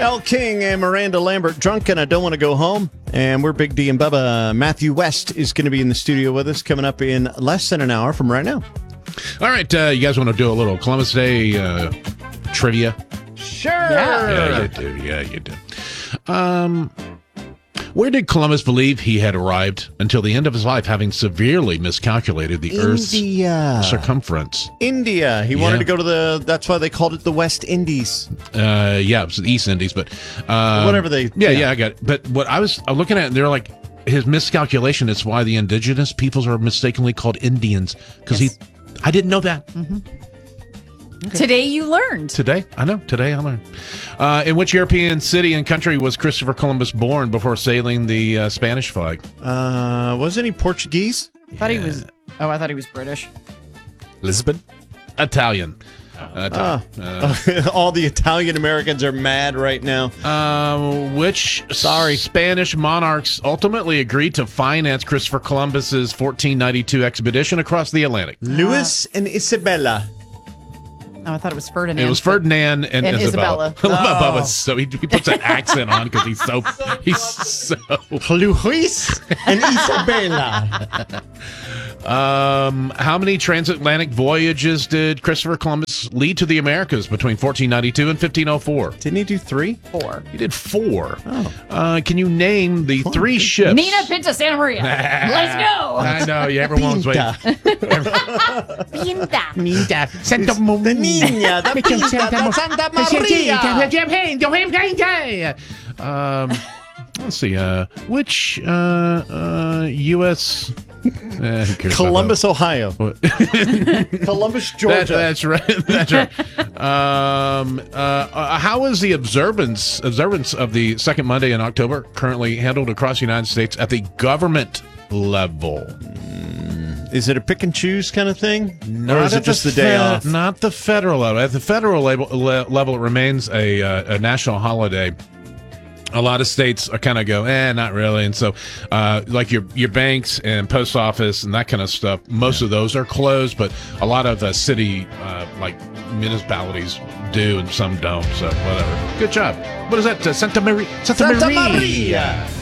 Elle King and Miranda Lambert, Drunk and I Don't Want to Go Home. And we're Big D and Bubba. Matthew West is going to be in the studio with us coming up in less than an hour from right now. All right, you guys want to do a little Columbus Day trivia? Sure. Yeah, you do. Yeah, you do. Where did Columbus believe he had arrived until the end of his life, having severely miscalculated the Earth's circumference? India. He wanted to go to that's why they called it the West Indies. Yeah, it was the East Indies, but whatever they. Yeah, I got it. But what I was looking at, they're like, his miscalculation is why the indigenous peoples are mistakenly called Indians, because I didn't know that. Mm-hmm. Okay. Today you learned. Today I learned. In which European city and country was Christopher Columbus born before sailing the Spanish flag? Wasn't he Portuguese? I thought he was. Oh, I thought he was British. Lisbon? Italian. All the Italian Americans are mad right now. Which Spanish monarchs ultimately agreed to finance Christopher Columbus's 1492 expedition across the Atlantic? Louis and Isabella. Oh, I thought it was Ferdinand. It was Ferdinand and Isabella. Bubba, so he puts an accent on because he's so Louis and Isabella. How many transatlantic voyages did Christopher Columbus lead to the Americas between 1492 and 1504? Didn't he do 3? 4. He did 4. Oh. Can you name the 3 ships? Nina Pinta Santa Maria. Let's go. I know. Yeah, everyone's waiting. Pinta. Santa Niña, the Pinta de Santa Maria. Let's see. Which U.S. Columbus, Ohio. Columbus, Georgia. That's right. That's right. How is the observance of the second Monday in October currently handled across the United States at the government level? Is it a pick and choose kind of thing? Or is it just the day off? Not the federal level. At the federal level, it remains a national holiday. A lot of states are kind of go, not really. And so, like your banks and post office and that kind of stuff, most of those are closed, but a lot of city, like municipalities do and some don't. So, whatever. Good job. What is that? Santa Maria.